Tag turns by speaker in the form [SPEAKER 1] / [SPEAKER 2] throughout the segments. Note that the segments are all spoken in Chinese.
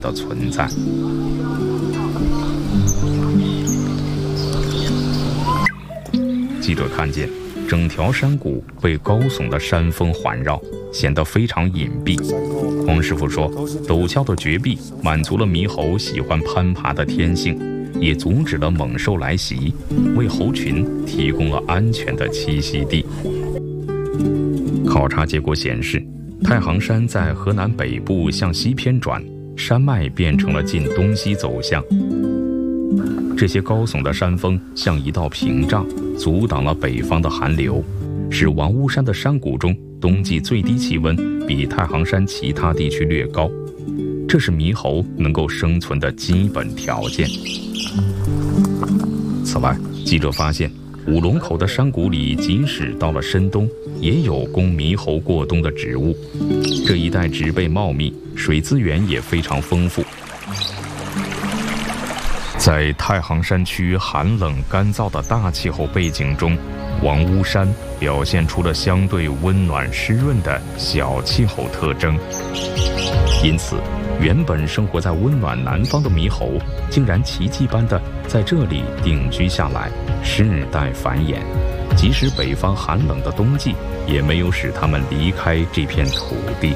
[SPEAKER 1] 的存在。记者看见整条山谷被高耸的山峰环绕，显得非常隐蔽。黄师傅说，陡峭的绝壁满足了猕猴喜欢攀爬的天性，也阻止了猛兽来袭，为猴群提供了安全的栖息地。考察结果显示，太行山在河南北部向西偏转，山脉变成了近东西走向。这些高耸的山峰像一道屏障，阻挡了北方的寒流，使王屋山的山谷中冬季最低气温比太行山其他地区略高，这是猕猴能够生存的基本条件。此外，记者发现五龙口的山谷里，即使到了深冬，也有供猕猴过冬的植物。这一带植被茂密，水资源也非常丰富。在太行山区寒冷干燥的大气候背景中，王屋山表现出了相对温暖湿润的小气候特征。因此，原本生活在温暖南方的猕猴，竟然奇迹般的在这里定居下来，世代繁衍。即使北方寒冷的冬季，也没有使它们离开这片土地。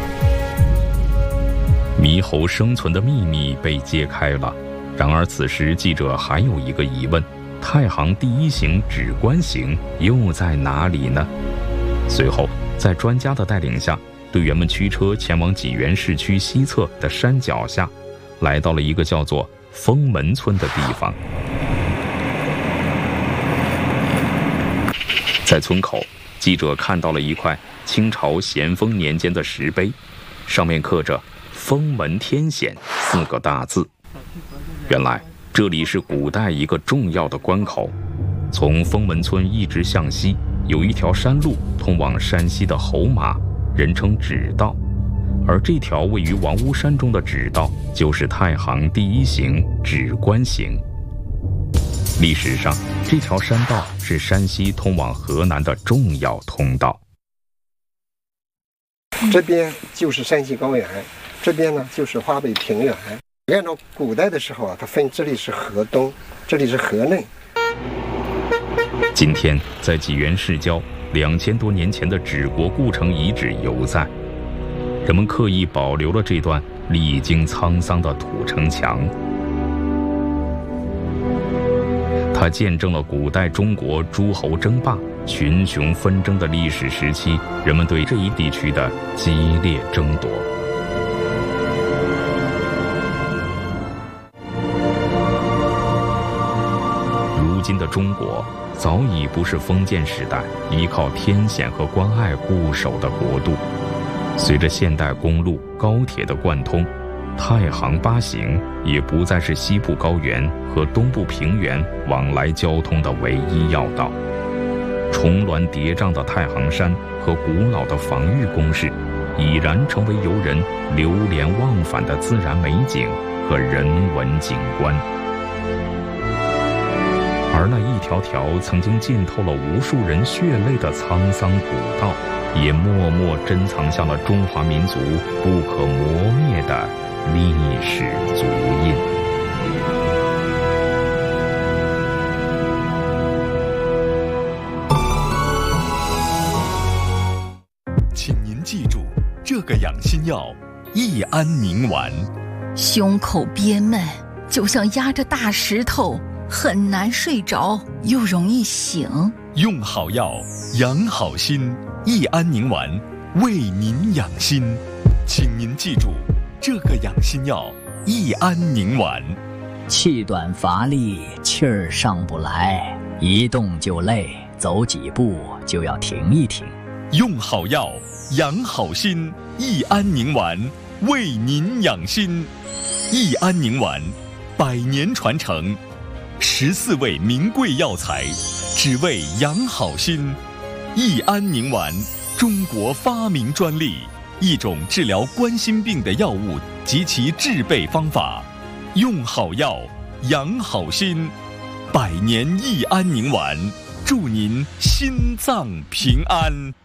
[SPEAKER 1] 猕猴生存的秘密被揭开了。然而此时记者还有一个疑问，太行第一型指关型又在哪里呢？随后在专家的带领下，队员们驱车前往济源市区西侧的山脚下，来到了一个叫做封门村的地方。在村口，记者看到了一块清朝咸丰年间的石碑，上面刻着封门天险4个大字。原来这里是古代一个重要的关口，从封门村一直向西，有一条山路通往山西的侯马，人称指道。而这条位于王屋山中的指道，就是太行第一型指关型。历史上，这条山道是山西通往河南的重要通道。
[SPEAKER 2] 这边就是山西高原，这边呢就是华北平原。按照古代的时候啊，它分这里是河东，这里是河内。
[SPEAKER 1] 今天在济源市郊，2000多年前的指国故城遗址犹在，人们刻意保留了这段历经沧桑的土城墙。它见证了古代中国诸侯争霸、群雄纷争的历史时期，人们对这一地区的激烈争夺。如今的中国早已不是封建时代依靠天险和关隘固守的国度。随着现代公路、高铁的贯通，太行8型也不再是西部高原和东部平原往来交通的唯一要道。重峦叠嶂的太行山和古老的防御工事，已然成为游人流连忘返的自然美景和人文景观。而那一条条曾经浸透了无数人血泪的沧桑古道，也默默珍藏下了中华民族不可磨灭的历史足印。
[SPEAKER 3] 请您记住，这个养心药益安宁丸。
[SPEAKER 4] 胸口憋闷，就像压着大石头，很难睡着，又容易醒。
[SPEAKER 3] 用好药，养好心，益安宁丸为您养心。请您记住，这个养心药益安宁丸。
[SPEAKER 5] 气短乏力，气儿上不来，一动就累，走几步就要停一停。
[SPEAKER 3] 用好药，养好心，益安宁丸为您养心。益安宁丸100年传承，14味名贵药材，只为养好心。益安宁丸，中国发明专利，一种治疗冠心病的药物及其制备方法。用好药，养好心，100年益安宁丸，祝您心脏平安。